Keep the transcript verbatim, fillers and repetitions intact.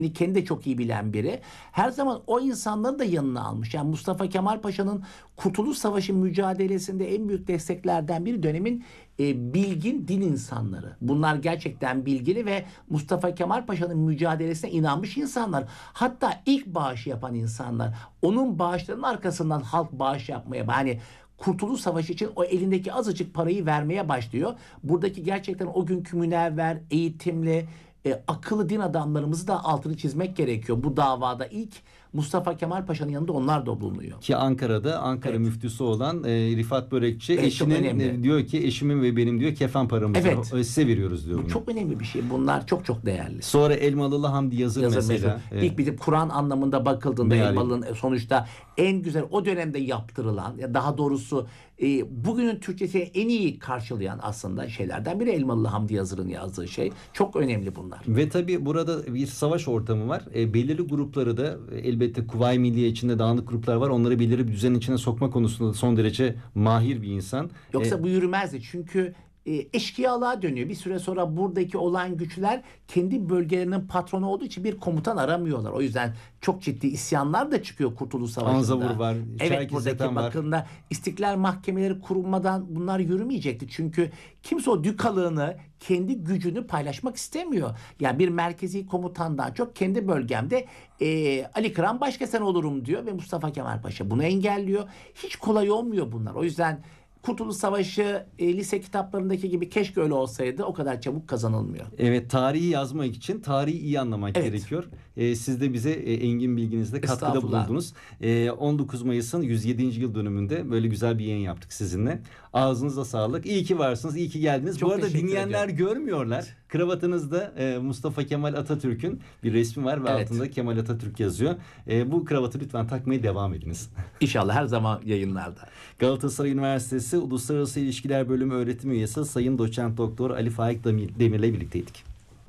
kendi de çok iyi bilen biri. Her zaman o insanları da yanına almış. Yani Mustafa Kemal Paşa'nın Kurtuluş Savaşı mücadelesinde en büyük desteklerden biri dönemin e, bilgin din insanları. Bunlar gerçekten bilgili ve Mustafa Kemal Paşa'nın mücadelesine inanmış insanlar. Hatta ilk bağış yapan insanlar. Onun bağışlarının arkasından halk bağış yapmaya, hani Kurtuluş Savaşı için o elindeki azıcık parayı vermeye başlıyor. Buradaki gerçekten o günkü münevver, eğitimli, e, akıllı din adamlarımızı da altını çizmek gerekiyor. Bu davada ilk Mustafa Kemal Paşa'nın yanında onlar da bulunuyor. Ki Ankara'da Ankara evet. müftüsü olan e, Rifat Börekçi evet, eşinin e, diyor ki eşimin ve benim diyor kefen paramızı evet. size veriyoruz diyor. Bu çok önemli bir şey. Bunlar çok çok değerli. Sonra Elmalılı Hamdi Yazır, Yazır mesela. mesela. İlk bizim Kur'an anlamında bakıldığında Meali. Elmalı'nın sonuçta en güzel o dönemde yaptırılan, daha doğrusu e, bugünün Türkçesini en iyi karşılayan aslında şeylerden biri Elmalılı Hamdi Yazır'ın yazdığı şey. Çok önemli bunlar. Ve tabii burada bir savaş ortamı var. E, belirli grupları da elbette Kuvayi Milliye içinde dağınık gruplar var. Onları belirli bir düzenin içine sokma konusunda da son derece mahir bir insan. Yoksa e, bu yürümezdi. Çünkü e, eşkıyalığa dönüyor. Bir süre sonra buradaki olan güçler kendi bölgelerinin patronu olduğu için bir komutan aramıyorlar. O yüzden çok ciddi isyanlar da çıkıyor Kurtuluş Savaşı'nda. Anzavur var. Evet, buradaki var. bakımda istiklal mahkemeleri kurulmadan bunlar yürümeyecekti. Çünkü kimse o dükalığını, kendi gücünü paylaşmak istemiyor. Yani bir merkezi komutandan çok kendi bölgemde e, Ali Kıran Başkesen olurum diyor ve Mustafa Kemal Paşa bunu engelliyor. Hiç kolay olmuyor bunlar. O yüzden Kurtuluş Savaşı e, lise kitaplarındaki gibi keşke öyle olsaydı, o kadar çabuk kazanılmıyor. Evet, tarihi yazmak için tarihi iyi anlamak evet. gerekiyor. E, siz de bize e, engin bilginizle katkıda bulundunuz. E, on dokuz Mayıs'ın yüz yedinci yıl dönümünde böyle güzel bir yayın yaptık sizinle. Ağzınıza sağlık. İyi ki varsınız, iyi ki geldiniz. Çok Bu arada dinleyenler ediyorum. Görmüyorlar. Kravatınızda e, Mustafa Kemal Atatürk'ün bir resmi var ve evet. altında Kemal Atatürk yazıyor. E, bu kravatı lütfen takmaya devam ediniz. İnşallah her zaman yayınlarda. Galatasaray Üniversitesi Uluslararası İlişkiler Bölümü öğretim üyesi Sayın Doçent Doktor Ali Faik Demir'le birlikteydik.